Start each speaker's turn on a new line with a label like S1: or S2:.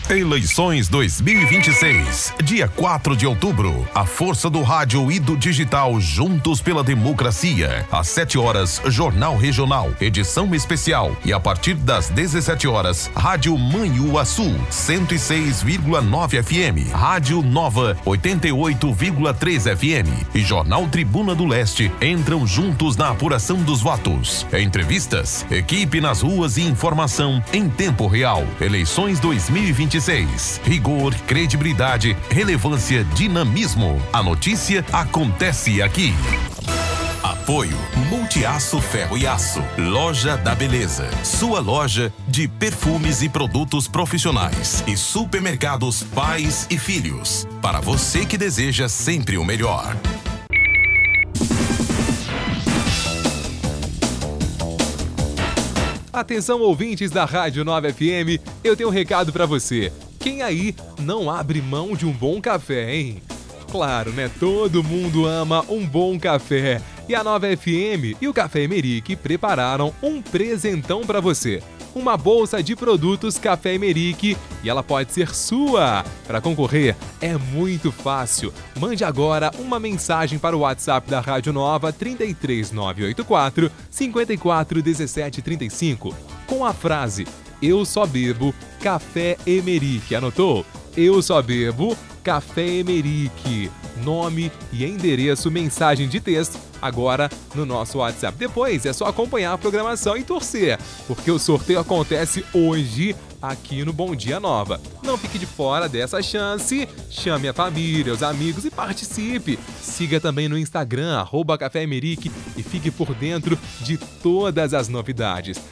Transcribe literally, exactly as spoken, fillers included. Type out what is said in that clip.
S1: Eleições dois mil e vinte e seis, dia quatro de outubro. A força do rádio e do digital juntos pela democracia. Às sete horas, Jornal Regional, edição especial. E a partir das dezessete horas, Rádio Manhuaçu, cento e seis vírgula nove F M. Rádio Nova, oitenta e oito vírgula três F M. E Jornal Tribuna do Leste entram juntos na apuração dos votos. Entrevistas, equipe nas ruas e informação em tempo real. Eleições dois mil e vinte e seis. Rigor, credibilidade, relevância, dinamismo. A notícia acontece aqui. Apoio Multiaço Ferro e Aço. Loja da Beleza. Sua loja de perfumes e produtos profissionais. E supermercados Pais e Filhos. Para você que deseja sempre o melhor.
S2: Atenção, ouvintes da Rádio Nova F M, eu tenho um recado pra você. Quem aí não abre mão de um bom café, hein? Claro, né? Todo mundo ama um bom café. E a Nova F M e o Café Emerick prepararam um presentão pra você. Uma bolsa de produtos Café Emerick e ela pode ser sua. Para concorrer é muito fácil. Mande agora uma mensagem para o WhatsApp da Rádio Nova trinta e três nove oito quatro, cinquenta e quatro, dezessete, trinta e cinco com a frase: eu só bebo Café Emerick. Anotou? Eu só bebo Café Emerick. Nome e endereço, mensagem de texto, agora no nosso WhatsApp. Depois é só acompanhar a programação e torcer, porque o sorteio acontece hoje aqui no Bom Dia Nova. Não fique de fora dessa chance, chame a família, os amigos e participe. Siga também no Instagram, arroba Café Emerick, e fique por dentro de todas as novidades.